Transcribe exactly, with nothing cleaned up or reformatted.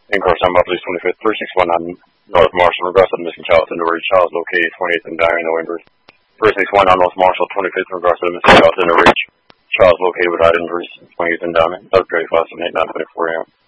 In course, I'm up police twenty-fifth, three six one on North Marshall, regards to the missing child in the reach. Child is located twenty-eighth and Diamond, November. three six one on North Marshall, twenty-fifth, regards to the missing child in the reach. Child is located without injuries, twenty-eighth and Diamond. That's very fast, eight nine twenty-four a m